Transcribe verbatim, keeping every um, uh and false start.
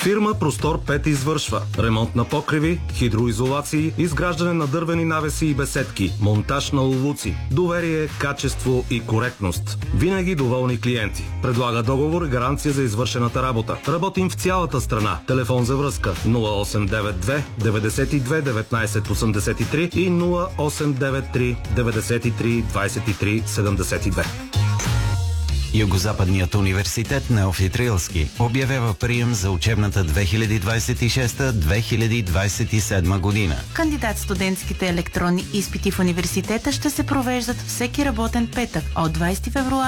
Фирма Простор пет извършва ремонт на покриви, хидроизолации, изграждане на дървени навеси и беседки, монтаж на улуци, доверие, качество и коректност. Винаги доволни клиенти. Предлага договор и гаранция за извършената работа. Работим в цялата страна. Телефон за връзка нула осем девет две деветдесет и две деветнайсет осемдесет и три и нула осем девет три деветдесет и три двайсет и три седемдесет и две. Югозападният университет Неофит Рилски обявява прием за учебната две хиляди двайсет и шеста две хиляди двайсет и седма година. Кандидат-студентските електронни изпити в университета ще се провеждат всеки работен петък от двайсети февруари